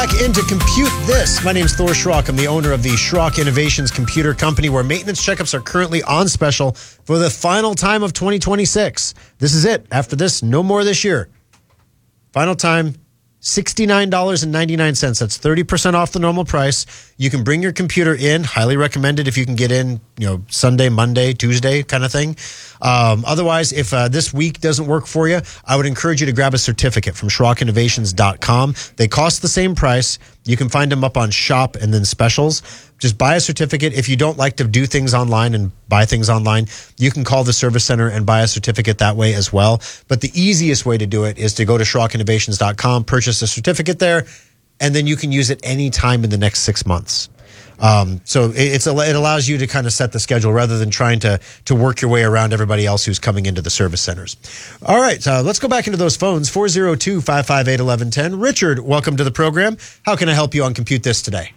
Back into Compute This. My name's Thor Schrock. I'm the owner of the Schrock Innovations Computer Company, where maintenance checkups are currently on special for the final time of 2026. This is it. After this, no more this year. Final time, $69.99. That's 30% off the normal price. You can bring your computer in. Highly recommended if you can get in, Sunday, Monday, Tuesday kind of thing. Otherwise, if this week doesn't work for you, I would encourage you to grab a certificate from SchrockInnovations.com. They cost the same price. You can find them up on shop and then specials. Just buy a certificate. If you don't like to do things online and buy things online, you can call the service center and buy a certificate that way as well. But the easiest way to do it is to go to SchrockInnovations.com, purchase a certificate there, and then you can use it any time in the next 6 months. So it allows you to kind of set the schedule rather than trying to work your way around everybody else who's coming into the service centers. All right, let's go back into those phones, 402-558-1110. Richard, welcome to the program. How can I help you on Compute This today?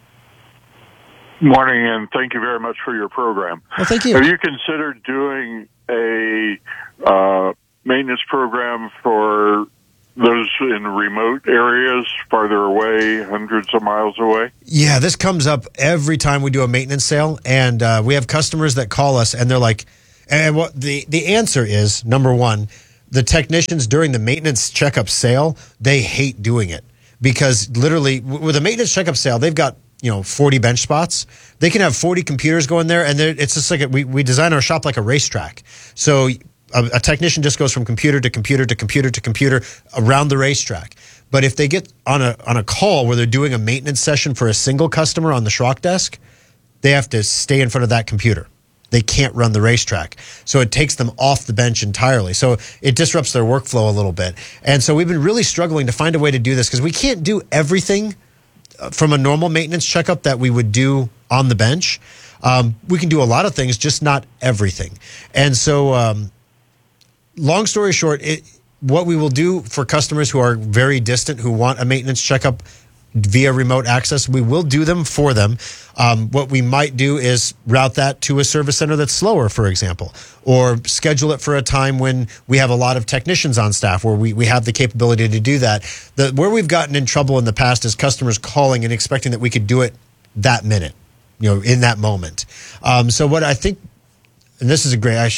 Morning, and thank you very much for your program. Well, thank you. Have you considered doing a maintenance program for those in remote areas, farther away, hundreds of miles away? Yeah, this comes up every time we do a maintenance sale, and we have customers that call us, and they're like, and what the answer is, number one, the technicians during the maintenance checkup sale, they hate doing it because literally with a maintenance checkup sale, they've got 40 bench spots. They can have 40 computers going there, and it's just like we design our shop like a racetrack. So a technician just goes from computer to computer to computer to computer around the racetrack. But if they get on a call where they're doing a maintenance session for a single customer on the Schrock desk, they have to stay in front of that computer. They can't run the racetrack. So it takes them off the bench entirely. So it disrupts their workflow a little bit. And so we've been really struggling to find a way to do this because we can't do everything from a normal maintenance checkup that we would do on the bench. We can do a lot of things, just not everything. And so long story short, what we will do for customers who are very distant, who want a maintenance checkup via remote access, we will do them for them. What we might do is route that to a service center that's slower, for example, or schedule it for a time when we have a lot of technicians on staff where we have the capability to do that. Where we've gotten in trouble in the past is customers calling and expecting that we could do it that minute, in that moment. So what I think, and this is a great,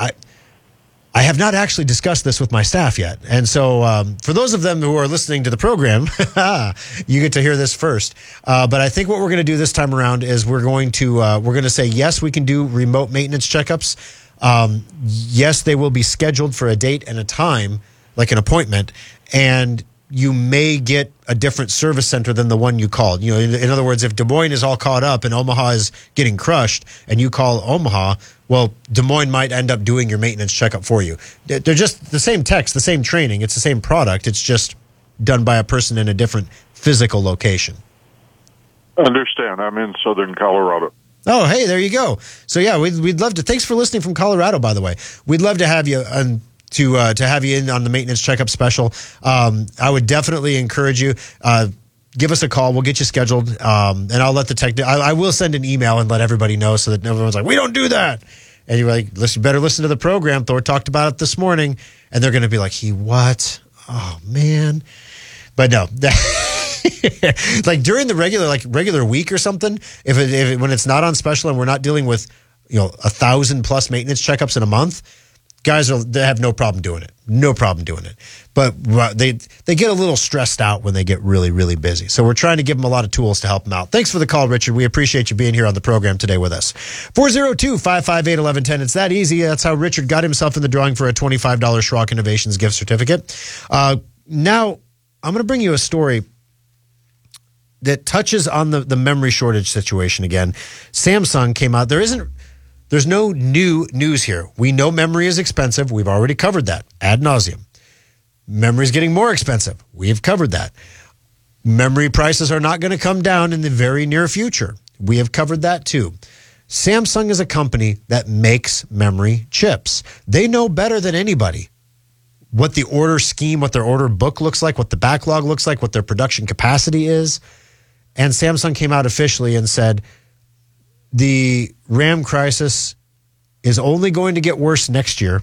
I have not actually discussed this with my staff yet. And so for those of them who are listening to the program, you get to hear this first. But I think what we're going to do this time around is we're going to say, yes, we can do remote maintenance checkups. Yes, they will be scheduled for a date and a time, like an appointment. And you may get a different service center than the one you called. In other words, if Des Moines is all caught up and Omaha is getting crushed and you call Omaha, well, Des Moines might end up doing your maintenance checkup for you. They're just the same techs, the same training. It's the same product. It's just done by a person in a different physical location. Understand. I'm in southern Colorado. Oh, hey, there you go. So, yeah, we'd love to. Thanks for listening from Colorado, by the way. We'd love to have you to have you in on the maintenance checkup special. I would definitely encourage you. Give us a call. We'll get you scheduled, and I'll let the tech. I will send an email and let everybody know so that everyone's like, we don't do that. And you're like, listen, better listen to the program. Thor talked about it this morning, and they're going to be like, he what? Oh man, but no. Like during the regular week or something, if when it's not on special and we're not dealing with 1,000+ maintenance checkups in a month. Guys they have no problem doing it. No problem doing it. But they get a little stressed out when they get really, really busy. So we're trying to give them a lot of tools to help them out. Thanks for the call, Richard. We appreciate you being here on the program today with us. 402-558-1110. It's that easy. That's how Richard got himself in the drawing for a $25 Schrock Innovations gift certificate. Now, I'm going to bring you a story that touches on the memory shortage situation again. Samsung came out. There's no new news here. We know memory is expensive. We've already covered that ad nauseum. Memory is getting more expensive. We've covered that. Memory prices are not going to come down in the very near future. We have covered that too. Samsung is a company that makes memory chips. They know better than anybody what the order scheme, what their order book looks like, what the backlog looks like, what their production capacity is. And Samsung came out officially and said, the RAM crisis is only going to get worse next year,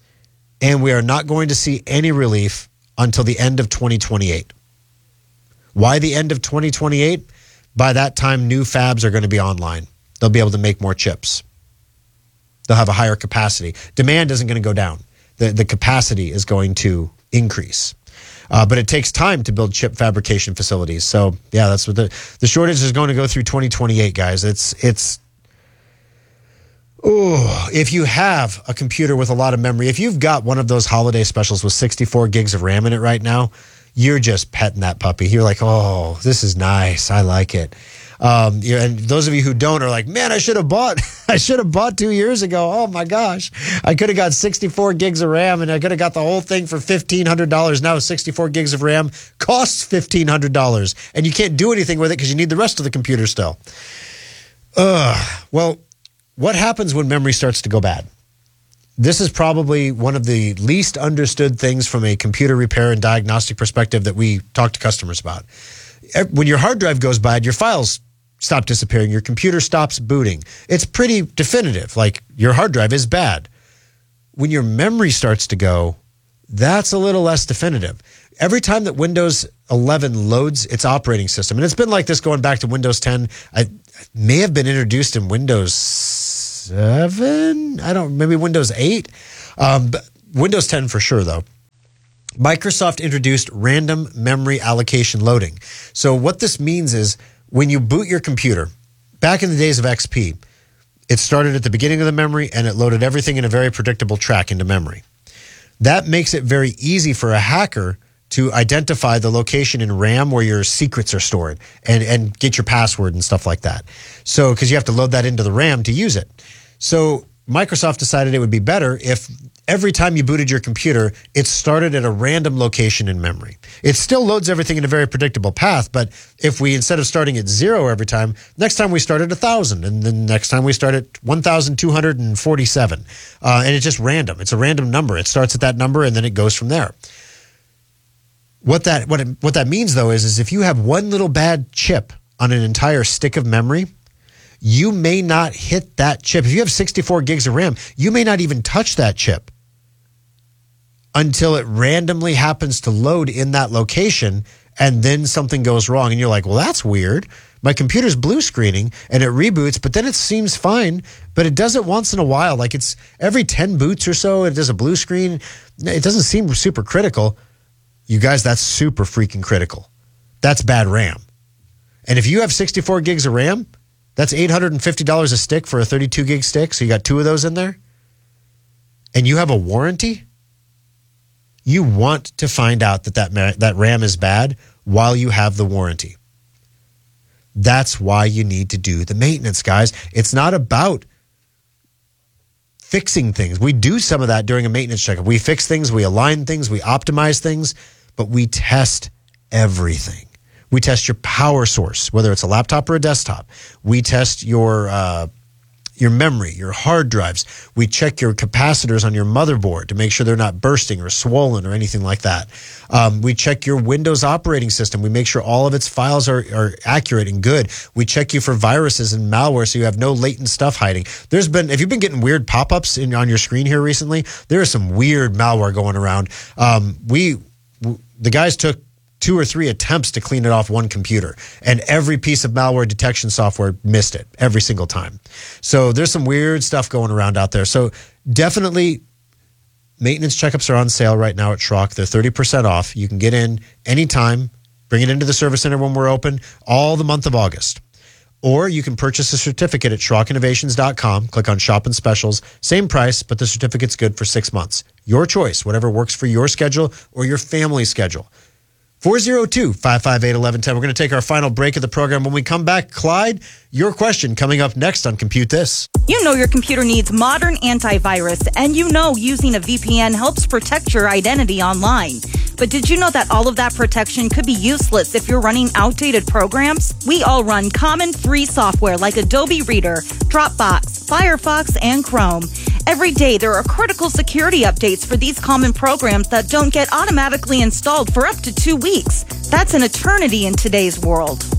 and we are not going to see any relief until the end of 2028. Why the end of 2028? By that time, new fabs are going to be online. They'll be able to make more chips. They'll have a higher capacity. Demand isn't going to go down. The capacity is going to increase. But it takes time to build chip fabrication facilities. So, yeah, that's what the shortage is going to go through 2028, guys. If you have a computer with a lot of memory, if you've got one of those holiday specials with 64 gigs of RAM in it right now, you're just petting that puppy. You're like, oh, this is nice. I like it. And those of you who don't are like, man, I should have bought 2 years ago. Oh my gosh. I could have got 64 gigs of RAM and I could have got the whole thing for $1,500. Now 64 gigs of RAM costs $1,500 and you can't do anything with it because you need the rest of the computer still. Well, what happens when memory starts to go bad? This is probably one of the least understood things from a computer repair and diagnostic perspective that we talk to customers about. When your hard drive goes bad, your files stop disappearing, your computer stops booting. It's pretty definitive, like your hard drive is bad. When your memory starts to go, that's a little less definitive. Every time that Windows 11 loads its operating system, and it's been like this going back to Windows 10, it may have been introduced in Windows 7, maybe Windows 8, but Windows 10 for sure though. Microsoft introduced random memory allocation loading. So what this means is when you boot your computer, back in the days of XP, it started at the beginning of the memory and it loaded everything in a very predictable track into memory. That makes it very easy for a hacker to identify the location in RAM where your secrets are stored and get your password and stuff like that. So, because you have to load that into the RAM to use it. So Microsoft decided it would be better if every time you booted your computer, it started at a random location in memory. It still loads everything in a very predictable path, but if we, instead of starting at 0 every time, next time we start at 1,000, and then next time we start at 1,247. And it's just random. It's a random number. It starts at that number, and then it goes from there. What that means, though, is if you have one little bad chip on an entire stick of memory, you may not hit that chip. If you have 64 gigs of RAM, you may not even touch that chip until it randomly happens to load in that location, and then something goes wrong. And you're like, well, that's weird. My computer's blue screening, and it reboots, but then it seems fine, but it does it once in a while. Like it's every 10 boots or so, it does a blue screen. It doesn't seem super critical. You guys, that's super freaking critical. That's bad RAM. And if you have 64 gigs of RAM, that's $850 a stick for a 32 gig stick. So you got 2 of those in there. And you have a warranty. You want to find out that RAM is bad while you have the warranty. That's why you need to do the maintenance, guys. It's not about fixing things. We do some of that during a maintenance checkup. We fix things, we align things, we optimize things, but we test everything. We test your power source, whether it's a laptop or a desktop. We test your memory, your hard drives. We check your capacitors on your motherboard to make sure they're not bursting or swollen or anything like that. We check your Windows operating system. We make sure all of its files are accurate and good. We check you for viruses and malware so you have no latent stuff hiding. If you've been getting weird pop-ups on your screen here recently, there is some weird malware going around. The guys took 2 or 3 attempts to clean it off one computer, and every piece of malware detection software missed it every single time. So there's some weird stuff going around out there. So definitely maintenance checkups are on sale right now at Schrock. They're 30% off. You can get in anytime, bring it into the service center when we're open all the month of August. Or you can purchase a certificate at SchrockInnovations.com. Click on Shop and Specials. Same price, but the certificate's good for 6 months. Your choice, whatever works for your schedule or your family's schedule. 402-558-1110. We're going to take our final break of the program. When we come back, Clyde, your question coming up next on Compute This. You know your computer needs modern antivirus, and you know using a VPN helps protect your identity online. But did you know that all of that protection could be useless if you're running outdated programs? We all run common free software like Adobe Reader, Dropbox, Firefox, and Chrome. Every day, there are critical security updates for these common programs that don't get automatically installed for up to 2 weeks. That's an eternity in today's world.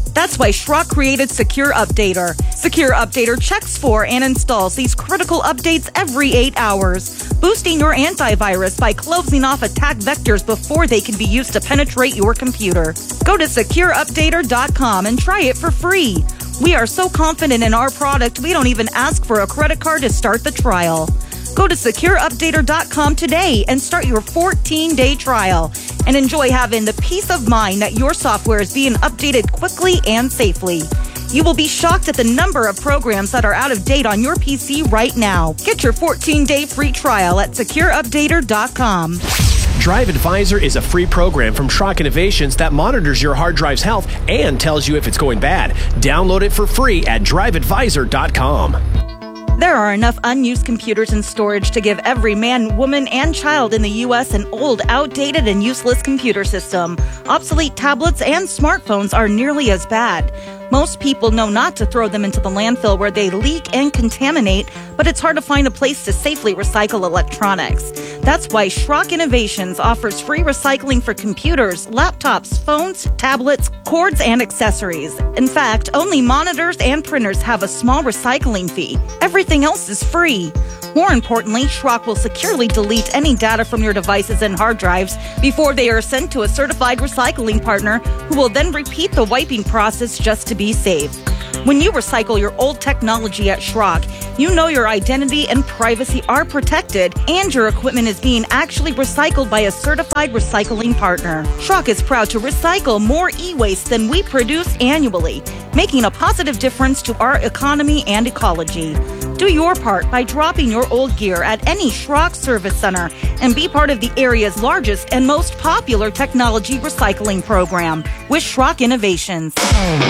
That's why Schrock created Secure Updater. Secure Updater checks for and installs these critical updates every 8 hours, boosting your antivirus by closing off attack vectors before they can be used to penetrate your computer. Go to secureupdater.com and try it for free. We are so confident in our product, we don't even ask for a credit card to start the trial. Go to secureupdater.com today and start your 14-day trial and enjoy having the peace of mind that your software is being updated quickly and safely. You will be shocked at the number of programs that are out of date on your PC right now. Get your 14-day free trial at secureupdater.com. Drive Advisor is a free program from Schrock Innovations that monitors your hard drive's health and tells you if it's going bad. Download it for free at driveadvisor.com. There are enough unused computers in storage to give every man, woman, and child in the U.S. an old, outdated, and useless computer system. Obsolete tablets and smartphones are nearly as bad. Most people know not to throw them into the landfill where they leak and contaminate, but it's hard to find a place to safely recycle electronics. That's why Schrock Innovations offers free recycling for computers, laptops, phones, tablets, cords, and accessories. In fact, only monitors and printers have a small recycling fee. Everything else is free. More importantly, Schrock will securely delete any data from your devices and hard drives before they are sent to a certified recycling partner who will then repeat the wiping process just to be safe. When you recycle your old technology at Schrock, you know your identity and privacy are protected and your equipment is being actually recycled by a certified recycling partner. Schrock is proud to recycle more e-waste than we produce annually, making a positive difference to our economy and ecology. Do your part by dropping your old gear at any Schrock service center and be part of the area's largest and most popular technology recycling program with Schrock Innovations.